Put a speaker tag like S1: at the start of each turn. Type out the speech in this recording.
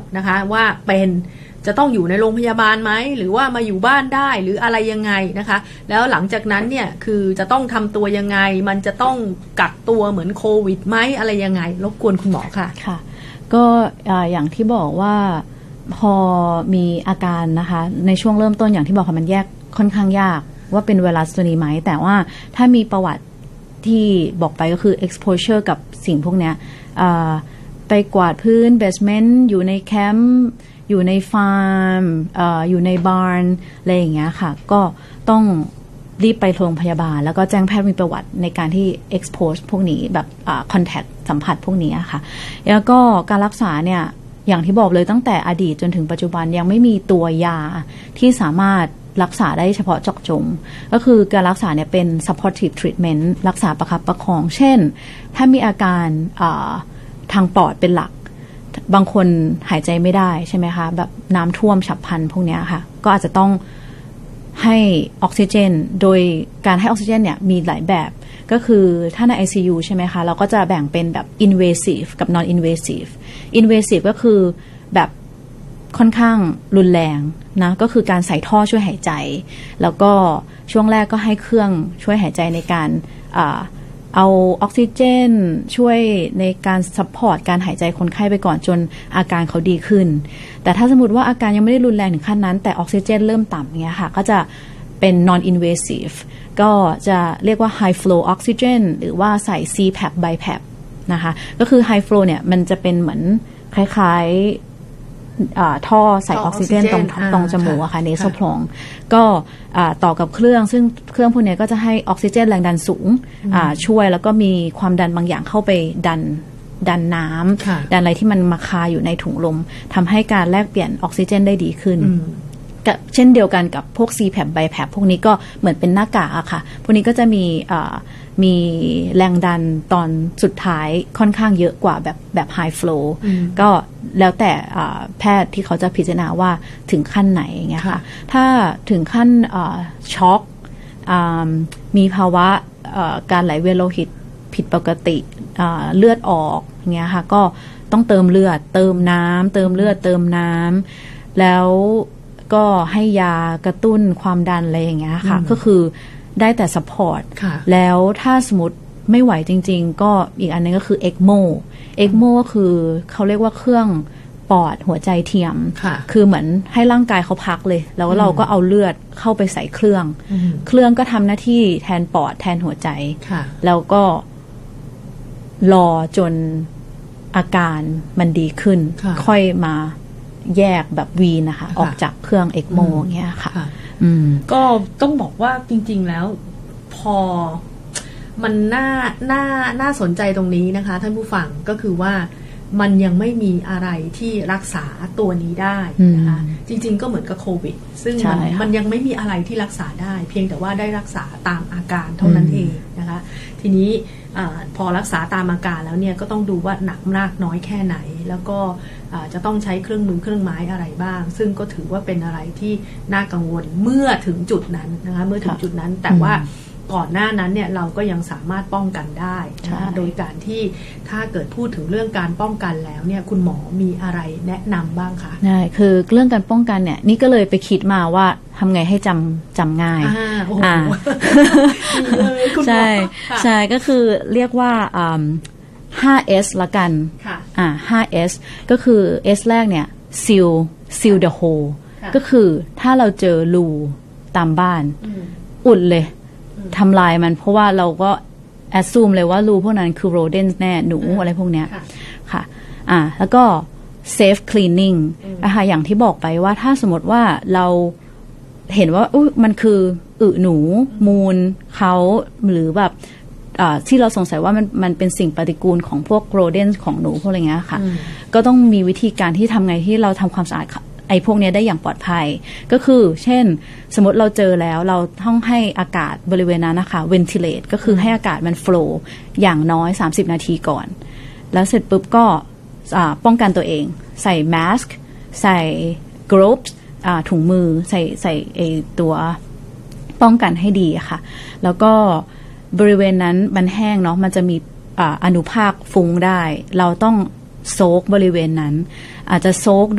S1: นะคะว่าเป็นจะต้องอยู่ในโรงพยาบาลไหมหรือว่ามาอยู่บ้านได้หรืออะไรยังไงนะคะแล้วหลังจากนั้นเนี่ยคือจะต้องทำตัวยังไงมันจะต้องกักตัวเหมือนโควิดไหมอะไรยังไงรบกวนคุณหมอค่ะ
S2: ค่ะก็อย่างที่บอกว่าพอมีอาการนะคะในช่วงเริ่มต้นอย่างที่บอกค่ะมันแยกค่อนข้างยากว่าเป็นไวรัสตัวนี้ไหมแต่ว่าถ้ามีประวัติที่บอกไปก็คือ exposure กับสิ่งพวกเนี้ยไปกวาดพื้นเบสเมนต์อยู่ในแคมป์อยู่ในฟาร์มอยู่ในบาร์นอะไรอย่างเงี้ยค่ะก็ต้องรีบไปโรงพยาบาลแล้วก็แจ้งแพทย์มีประวัติในการที่ expose พวกนี้แบบcontact สัมผัสพวกนี้ค่ะแล้วก็การรักษาเนี่ยอย่างที่บอกเลยตั้งแต่อดีตจนถึงปัจจุบันยังไม่มีตัวยาที่สามารถรักษาได้เฉพาะเจาะจงก็คือการรักษาเนี่ยเป็น supportive treatment รักษาประคับประคองเช่นถ้ามีอาการทางปอดเป็นหลักบางคนหายใจไม่ได้ใช่ไหมคะแบบน้ำท่วมฉับพลันพวกนี้ค่ะก็อาจจะต้องให้ออกซิเจนโดยการให้ออกซิเจนเนี่ยมีหลายแบบก็คือถ้าใน ICU ใช่ไหมคะเราก็จะแบ่งเป็นแบบ invasive กับ non invasive invasive ก็คือแบบค่อนข้างรุนแรงนะก็คือการใส่ท่อช่วยหายใจแล้วก็ช่วงแรกก็ให้เครื่องช่วยหายใจในการเอาออกซิเจนช่วยในการซัพพอร์ตการหายใจคนไข้ไปก่อนจนอาการเขาดีขึ้นแต่ถ้าสมมติว่าอาการยังไม่ได้รุนแรงถึงขั้นนั้นแต่ออกซิเจนเริ่มต่ำเงี้ยค่ะก็จะเป็น non invasive ก็จะเรียกว่า high flow oxygen หรือว่าใส่ CPAP BiPAP นะคะก็คือ high flow เนี่ยมันจะเป็นเหมือนคล้ายท่อใส่ออกซิเจนตรงจมูกอะค่ะเนโซพลองก็ต่อกับเครื่องซึ่งเครื่องพวกนี้ก็จะให้ออกซิเจนแรงดันสูงช่วยแล้วก็มีความดันบางอย่างเข้าไปดันน้ำดันอะไรที่มันมาคาอยู่ในถุงลมทำให้การแลกเปลี่ยนออกซิเจนได้ดีขึ้นเช่นเดียวกันกับพวก CPAP BiPAP พวกนี้ก็เหมือนเป็นหน้ากากอะค่ะพวกนี้ก็จะมีแรงดันตอนสุดท้ายค่อนข้างเยอะกว่าแบบ high flow ก็แล้วแต่แพทย์ที่เขาจะพิจารณาว่าถึงขั้นไหนอย่างเงี้ยค่ะถ้าถึงขั้นช็อกมีภาวะการไหลเวียนโลหิตผิดปกติเลือดออกอย่างเงี้ยค่ะก็ต้องเติมเลือดเติมน้ำเติมเลือดเติมน้ำแล้วก็ให้ยากระตุ้นความดันอะไรอย่างเงี้ยค่ะก็คือได้แต่ support แล้วถ้าสมมติไม่ไหวจริงๆก็อีกอันนึงก็คือ ECMO ก็คือเขาเรียกว่าเครื่องปอดหัวใจเทียมคือเหมือนให้ร่างกายเขาพักเลยแล้วเราก็เอาเลือดเข้าไปใส่เครื่องก็ทำหน้าที่แทนปอดแทนหัวใจแล้วก็รอจนอาการมันดีขึ้นค่อยมาแยกแบบวีนะคะออกจากเครื่อง ECMO เงี้ยค่ะ
S1: ก็ต้องบอกว่าจริงๆแล้วพอมันน่าสนใจตรงนี้นะคะท่านผู้ฟังก็คือว่ามันยังไม่มีอะไรที่รักษาตัวนี้ได้นะคะจริงๆก็เหมือนกับโควิดซึ่งมันยังไม่มีอะไรที่รักษาได้เพียงแต่ว่าได้รักษาตามอาการเท่านั้นเองนะคะทีนี้พอรักษาตามอาการแล้วเนี่ยก็ต้องดูว่าหนักมากน้อยแค่ไหนแล้วก็จะต้องใช้เครื่องมือเครื่องไม้อะไรบ้างซึ่งก็ถือว่าเป็นอะไรที่น่ากังวลเมื่อถึงจุดนั้นนะคะเมื่อถึงจุดนั้นแต่ว่าก่อนหน้านั้นเนี่ยเราก็ยังสามารถป้องกันได้นะคะโดยการที่ถ้าเกิดพูดถึงเรื่องการป้องกันแล้วเนี่ยคุณหมอมีอะไรแนะนำบ้างคะ
S2: ได้คือเรื่องการป้องกันเนี่ยนี่ก็เลยไปคิดมาว่าทำไงให้จำง่ายใช่ใช่ก็คือเรียกว่า5S ละกัน5S ก็คือ S แรกเนี่ย seal the hole ก็คือถ้าเราเจอรูตามบ้านอุดเลยทำลายมันเพราะว่าเราก็แอดซูมเลยว่ารูพวกนั้นคือโรเดนแน่หนูอะไรพวกเนี้ยค่ะแล้วก็ safe cleaning นะคะอย่างที่บอกไปว่าถ้าสมมติว่าเราเห็นว่ามันคือหนูมูลเขาหรือแบบที่เราสงสัยว่ามันเป็นสิ่งปฏิกูลของพวกโรเดนของหนูพวกอะไรเงี้ยค่ะก็ต้องมีวิธีการที่ทำไงที่เราทำความสะอาดไอ้พวกนี้ได้อย่างปลอดภัยก็คือเช่นสมมติเราเจอแล้วเราต้องให้อากาศบริเวณนั้นนะคะ ventilate ก็คือให้อากาศมัน flow อย่างน้อย30นาทีก่อนแล้วเสร็จปุ๊บก็ป้องกันตัวเองใส่ mask ใส่ gloves ถุงมือใส่ไอ้ตัวป้องกันให้ดีค่ะแล้วก็บริเวณนั้นมันแห้งเนาะมันจะมีอนุภาคฟุ้งได้เราต้องโซกบริเวณนั้นอาจจะโซก